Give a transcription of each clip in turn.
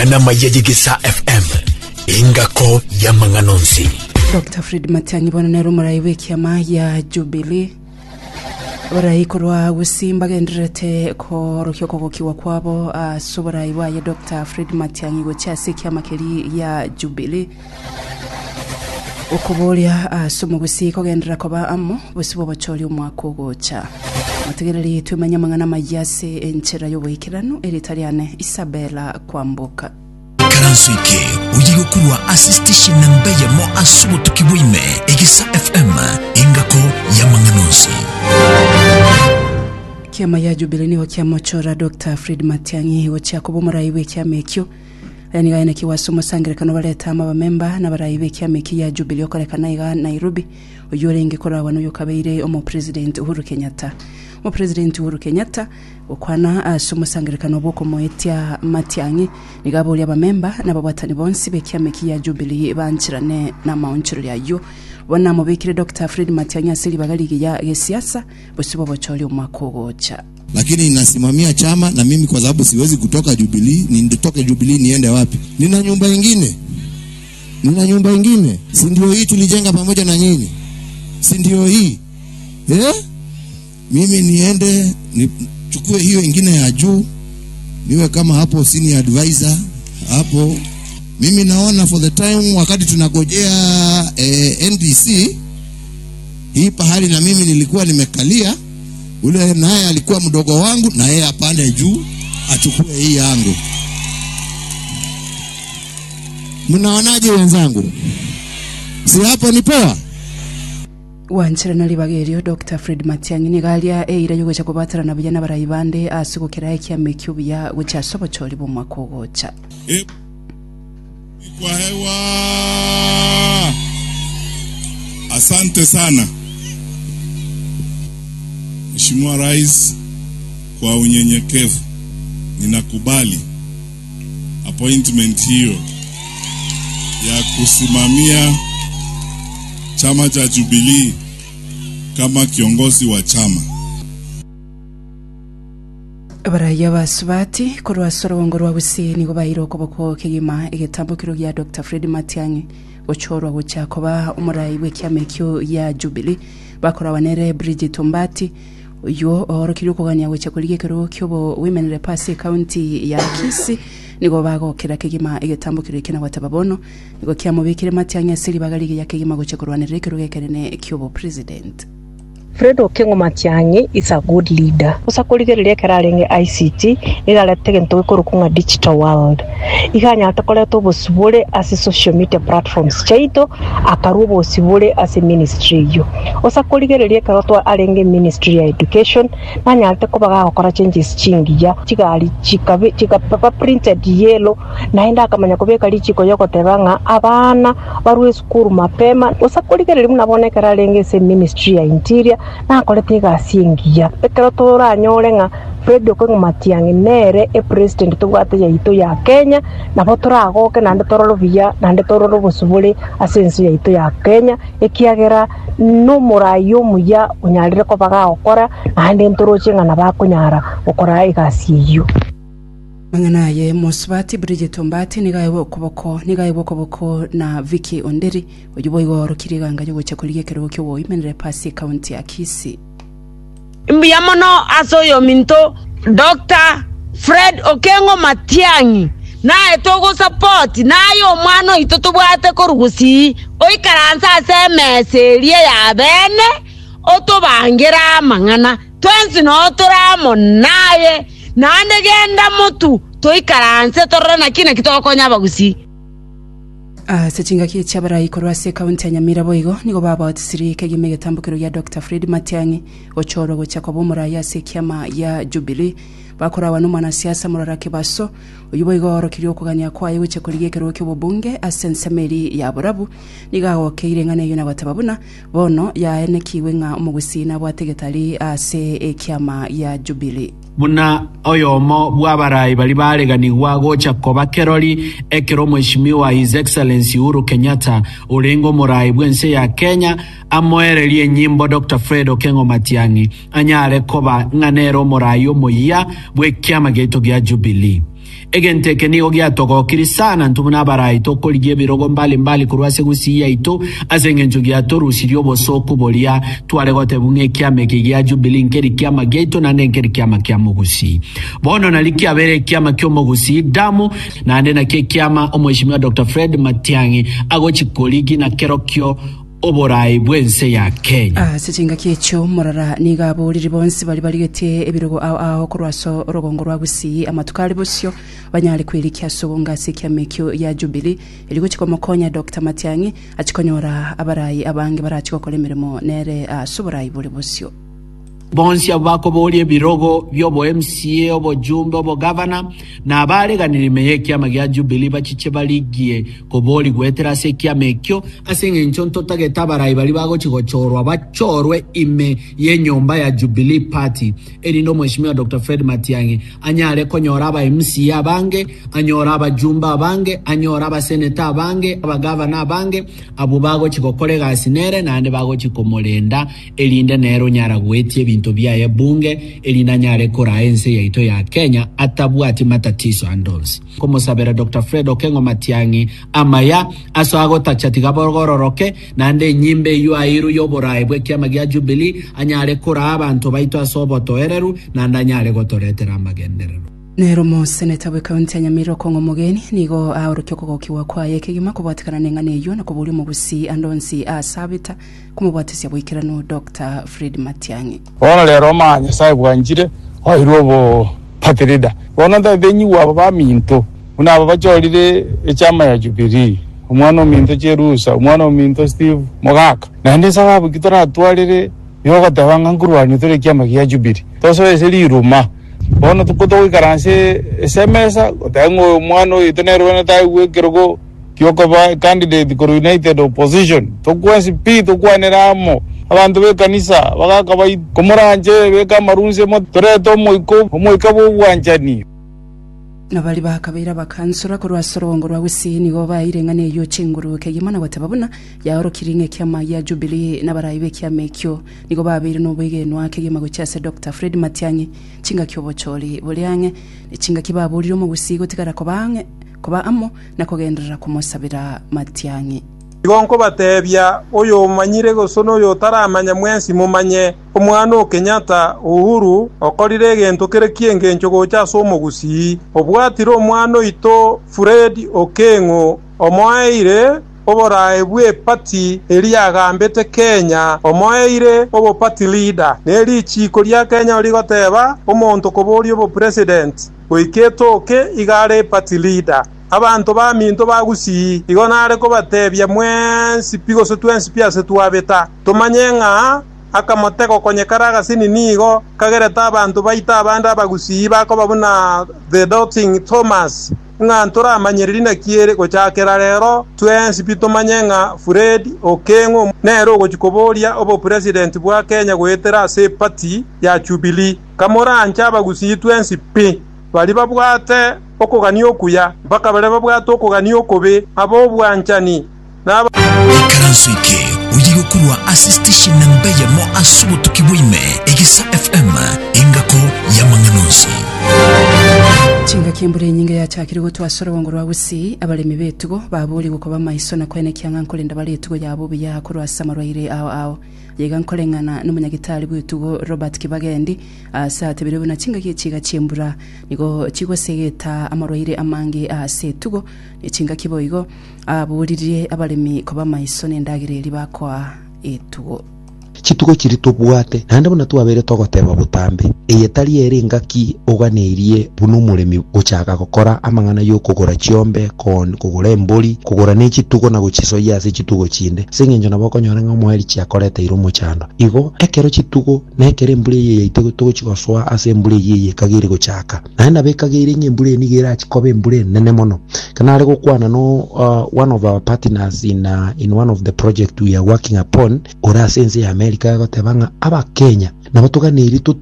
mangana mayegisa FM ingako ya manganonsi. Dr. Fred Matiang'i bona nero muraiwe kiama ya Jubilee Oraikorwa gusimba genderete ko rokyoko gokiwa kwabo soboraiwa ya Dr. Fred Matiang'i gochase kiama keri ya Jubilee okubolia somo gusiko gendera koba ammo busibo bacholi umwaka gocha mategereri tumanya mangana mayase enchera yoboikirano eritariane Isabella Kwamboka Karansuike uyigokurwa assistation nambeya mo asubo tukibwime Egisa FM ingako ya manganonsi. Kiama ya Jubilee ni kiama chora Dr. Fred Matiang'i wocha kubomuraiwe kiama ekyo yani gaene kiwasomo sangirekano baleta amabamemba na baraiwe kiama ya Jubilee okorekana iga Nairobi oyurenge kora wano yokabeire omo president Uhuru Kenyatta. Mo president Uhuru Kenyatta okwana somo sangirekano boko moetia Matiang'i nigaboli abamemba na babatani bonsi bekiama ya Jubilee banchirane na maonchiro yayo wana mubikire Dr. Fred Matiang'i asili bagaligi ya siasa bosibo bocholi umwaka gocha. Lakini inasimamia chama na mimi kwa sababu siwezi kutoka Jubilee, nitoke Jubilee niende wapi? Nina nyumba ingine. Si ndio hii tulijenga pamoja na nyinyi? Si ndio hii? Mimi niende nichukue hiyo ingine ya juu niwe kama hapo senior advisor hapo. Mimi naona for the time wakati tunagojea NDC hii pahali na mimi nilikuwa nimekalia, ule naye alikuwa mdogo wangu na yeye apande juu achukue hii yangu. Mnaonaje wenzangu? Si hapo ni poa? Wanchira na libagerio Dr. Fred Matiang'i nigalia ira yogocha kubatara na bujana barayibande asugukira kiame cyubiya gucha sobocholi bomwaka gocha. Kwa hewa. Asante sana Mheshimiwa Rais, kwa unyenyekevu ninakubali appointment hiyo ya kusimamia chama cha Jubilee kama kiongozi wa chama. Baraya basubati kurwa sorongorwa busi nigo bayiro koboko kigima igetambukiro ya Dr. Fred Matiang'i gochorwa gochakoba umuraiwe kiamekyo ya Jubilee bakora wanere Bridget Ombati yo orokiro kuganya weche kuligekero kyobo Women Repase County ya Kisii nigo bagokera kigima igetambukiro kina watababono nigo kiamubikire Matiang'i asili bagaligi ya kigima gochekorwanere kero gekerene kyobo president. Fred Okengo Matiang'i is a good leader. Usakuligerere kerarenge ICT iralete gento kurukunga digital world. Iganya atakoleto bosubule as social media platforms chaito akarubo bosubule as ministry yo. Usakuligerere karoto alenge ministry ya education nanya atakobaga gukora changes chingiya kigali chikapapa printed yellow naenda akamanya kubeka lichiko yoko tebanga abana barwe skuru mapema. Usakuligerere munabone kerarenge se ministry ya interior na kolete gasingiya pekero tora nyorenga Fred Okengo Matiang'i nere president tugate ya ito ya Kenya na botora agoke na ndetoro via na ndetoro bosubule asensi ya ito ya Kenya ekiagera no murayo muya unyalire ko baga okora na ndentoro chenga na bakunyara okora igasiyo. Manganaye Mosbati Bridget Ombati nigaye kuboko na Vicky Onderi ojuboigo rukiriganga yo gocha kuligekero kyo Women Repase County ya Kisii. Mbiyamono asoyo minto Dr. Fred Okengo Matiang'i na etogo support na yo mwana itotobwate korugusi oikaranza semeserie ya bene otobangira mangana twenzi no toramo naye nande genda mutu toikaranze torona kine kitokonya bagusi. Sechinga kiechabara ikorwase County ya Nyamira boigo nigo baba otisiri kegime getambukiro ya Dr. Fred Matiang'i ochoro gocha kwa bomura ya sekiama ya Jubilee bakora wanu mwanasiasa murarake baso uyiboigo orokiriyo kuganya kwa yewe chekoligekero kyo bunge asensemeri ya Borabu nigaho keirengane yona batababuna bono ya enekiwe nga umugusina bwategetali ase ekiama ya Jubilee. Buna oyomo bwabarayi bali baleganirwa gocha koba keroli ekero Mheshimiwa His Excellency Uhuru Kenyatta ulengo murayi bwense ya Kenya amoerelie nyimbo Dr. Fred Okengo Matiang'i anyare koba nganero murayi omoya bwekiama geto gya Jubilee. egenteke nigo giatogokiri sana ntumuna barai tokorigie birogo mbali kurwase gusiya ito asengenjo giatorusirio obosoku boria twaregote bunge kiame kigia Jubilee nkeri kiama geito na nkeri kiama kia Mugusi bono naliki abere kiama kyo Mugusi damu na ande na kiama omweshimiwa Dr. Fred Matiang'i agochikoligi na kerokyo oborai bwense ya Kenya. Sichinga kiecho morara nigabo liri bonsi bali baligete ebirogo aho kurwaso rogongo rwa Busi amatukali bosyo banyali kwilikia sobonga sikia mekyo ya Jubilee eligo chikomokonya Dr. Matiang'i achikonyora abarai abange barachikokole mirimo nere soborai boli bosyo bonsi abako boli birogo byobo MCA obo jumbe obo governor na abale ganirime kiama gya Jubilee bachiche baligie ko boli gwetera se kiama ekyo asenge nchonto tageta barai bali bago chigochorwa bachorwe ime ye nyomba ya Jubilee party elino mheshimiwa Dr. Fred Matiang'i anyale konyora aba MCA abange anyora aba jumbe abange anyora aba senator abange aba governor abange abo bago chigokole gasinere na ande bago chikomolenda elinde nero nyara gwetie bintu bya ya bunge elinanyare kora ense ya ito ya Kenya atabuati matatizo andonsi komo sabera Dr. Fred Okengo Matiang'i amaya aso ago tachatiga borgororoke nande nyimbe yu airu yoborai bwe kiama gya Jubilee anyare kora abantu baito asoboto ereru na ndanyare gotoretera magenderero Nero mo seneta we county ya Nyamira Kongo Mogeni nigo aurukyo gokiwa kwa yekegima kubatikana nengane yo na kubuli mu Busi andonsi asabita kumubwatisia bwikirano Dr. Fred Matiang'i ona lero manya sai bwanjire oirobo patrida ona da benyi wa ba minto una ba bajolire echama ya Jubilee umwana minto Jerusa umwana minto Steve Mogaka na ndi sababu kitora atwalire yo gatawanga ngurwani tore kiama ya Jubilee toso eseli ruma bona tukoto ikaranse SMS otango mwano itenero na tai wekerogo kyoko ba candidate ko United Opposition tokwansi pi tokwaneramo abantu be kanisa bagaka bai komoranje be kamarunze mo toreto moiko bo wanjani nabali bakabira bakansura ko rwasorongo rwa Busi nigo bayirengane yo chinguru kegimana batababuna ya kiringe kiama ya Jubilee nabarayi be kiamekyo nigo babiri no bwigenwa kegima gucyase Dr. Fred Matiang'i chinga kyobocholi bulyange chinga kibabuliro mu Busi gotigara ko bange kuba amo nakogendera kumusabira Matiang'i igonko batebya oyo manyire gosono yo taramanya mwensi mumanye omwana Kenyatta Uhuru okorire gento kere kienge nchogo cha somo Busi obwatiro omwana ito Fred Okengo omoire oborai bwe party eri agambete Kenya omoire obo party leader neri chiko lya Kenya oli goteba omonto kobori obo president oiketoke igare party leader abantu ba minto ba Busi igonare ko batebya mwensi pigo se twensi pia se tuabeta tumanyenga akamoteko konyekaraga sini nigo kagereta abantu baita abanda bagusi bako babuna the doubting Thomas ngantora amanyerina kiere ko chakera rero twensi pitomanyenga Fred Okengo nero go chikoboria obo president bwa Kenya gwetera se party ya Jubilee kamora ancha bagusi twensi pi bali babwate okugani okuya mpaka bale babwate okugani okobe abo bwanchani naba ikaransuike uyigo kurwa assistation nambeya mo asubutu kibwime Egisa FM ingako ya manganozi chinga kimbure nyinga ya chakiri gotu asorongo rwa Busi abalemi betugo babuli gukoba maiso na kwene kyanga nkolenda bali etugo yabo bya kurwa samarwaire awo yega nkolengana n'umunyagitari bwitugo Robert Kibagendi sate bire buna chinga kichiga chimbura nigo chigo segeta amarwaire amange setugo ichinga kiboyigo abulirire abalemi koba maiso n'endagire libakwa etugo chitugo kiri tubwate nande bona twabere togoteba butambe eyetari erengaki oganeirie buno muremi guchaka gukora amangana yo kugura chiombe kon kugura emboli kugura ne chitugo na guchiso yase chitugo chinde singenjo na bokonyora nga mweri chiakorete iro muchando igo ekero chitugo nekere embuli ye itego tugo chigoswa ase embuli ye kagire guchaka nanda bekagire nyembuli nigera chikobe embuli nene mono kana ari gukwana no one of our partners in one of the project we are working upon ora sense ya America gotebanga aba Kenya na batuganiri tutige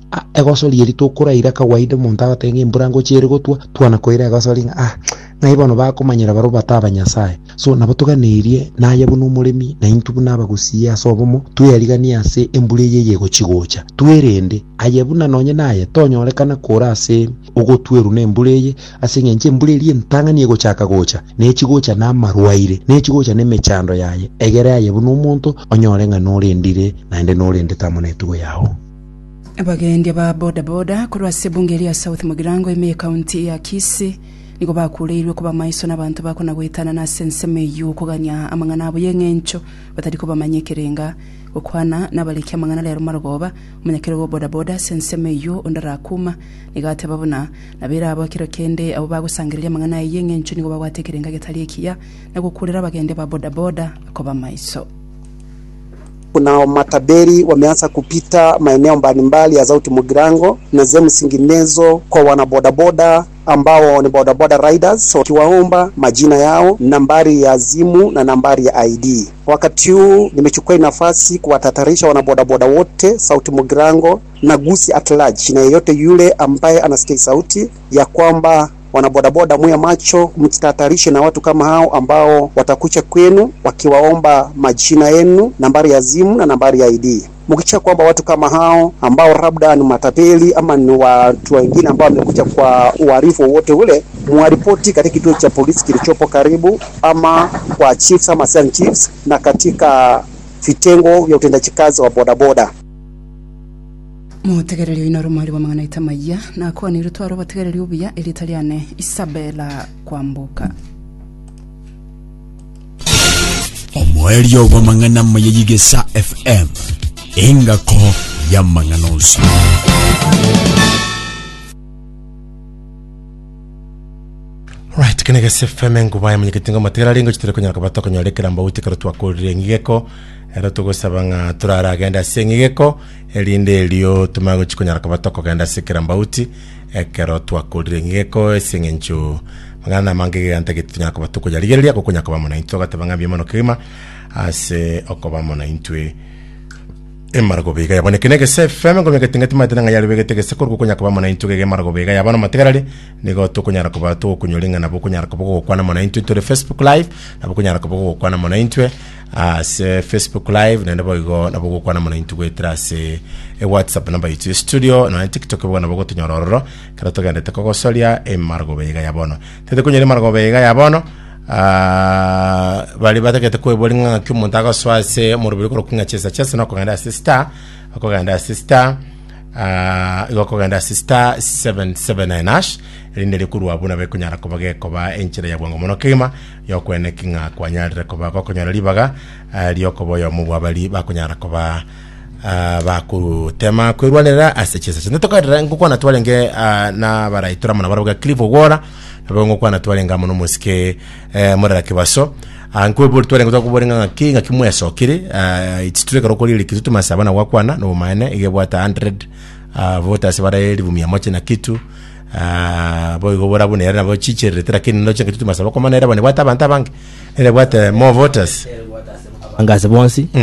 egosori eri tukuraira kawaida muntu agatenge imburango chiri gotwa twana koira egosori naibono bakomanyira baro bataba nyasaye so nabo tuganirie naye buno murimi na intubu nabagusiya sobomo tuyarigania ase embure yeye gochigocha twerende ayebuna nonye naye tonyorekana kora ase ogotweru ne embure ase ngenje embure eri ntangani gochaka gocha ne chigocha na marwaire ne chigocha ne mechando yaye egere ayebuno umuntu onyorenga norendire naende norende tamone tugo yaho. Abagendi ba boda boda kurwa sebungeri ya South Mugirango ime county ya Kisii niko bakuleirwe kuba maiso n'abantu bakona gwitana na senseme y'ukuganya amangana abo yengencho batariko bamanyekerenga okwana n'abaleke amangana lero marogoba umunyakero go boda boda senseme yo ondarakuma nigate babona nabera abo kirokende abo bagusangirira amangana yengencho niko bagwatekerenga getalikiya nagukulira abagende ba boda boda kuba maiso. Kuna mataberi wameanza kupita maeneo mbalimbali ya South Mugirango na sehemu zinginezo kwa wanabodaboda ambao ni bodaboda riders, so kiwaomba majina yao, nambari ya simu na nambari ya ID. Wakati huu nimechukua nafasi kuwatatarisha wanabodaboda wote South Mugirango na Gusii at large na yeyote yule ambaye anasikia sauti ya kwamba wanabodaboda muya macho, mtatarishe na watu kama hao ambao watakucha kwenu wakiwaomba majina yenu, nambari ya simu na nambari ya ID. Mkicha kwamba watu kama hao ambao labda ni matapeli ama ni watu wengine ambao wamekuja kwa uarifu wote ule, muaripoti katika kituo cha polisi kilichopo karibu ama kwa chiefs ama assistant chiefs na katika vitengo vya utendaji kazi wa bodaboda. Mutegereri inorumali wa mangana itamaya na kwa ni rutwaro bategereri ubiya Italiane Isabella Kwambuka. Omwerio wa mangana mayigesa FM ingako ya manganozi. Right, kenege FM ngubaya munyeketinga mategereri ngo chitire kunyaka batoko nyorekera mbauti karutwa kuri ngigeko era tugusabanga turara agenda sengigeko elinde elio tumago chikunyara kabatoko genda sekera mbauti ekero twakurire ngigeko sengencho magana mangege antagitunya kabatoko yaligeria kukunya kabamona into gatabanga bimono kima ase okobamona intwe emargo bega yabone kenege FM ngo ngetinga timatena ngayali begete sekuru kukunya kabamona into gege margo bega yabana mategerali nigo tukunyara kabato kunyolinga nabo kunyara kaboko kwana mona into to Facebook live nabo kunyara kaboko kwana mona intwe se Facebook live na ndabo igo nabo kwana mona into gwetra se WhatsApp number itu studio na TikTok bwana nabo tunyororo kada togende tekoko solia emargo bega yabono tete kunyere margo bega yabono bali batakete ko bolinga kyumuntu agaswase mu rubiko rukunga chesa no kuganda sister akoganda sister igokoganda sister 779 rinde likuru abuna be kunyara kobage koba enchire ya bwango mono kima yokwene kinga kwanyarire koba kokonyara libaga lyokobo yo mu bwabali bakunyara koba bakutema kwirwanira asechesa nditokadira nguko natwalenge na baraitura mona barabuga Clivo Wora nabongo kwa natwalenga muno musike murara kibaso ankwe buri twalenga twakuborenga kinga kimwe sokire itstureka rokoli likitutu masabana wakwana no maene igebwata 100 voters bara 100 na kitu boy gobora bune era bo chichere tera kin no chenga tutu masaba kwa manera bane bwata banta bank era bwata more voters angase bonsi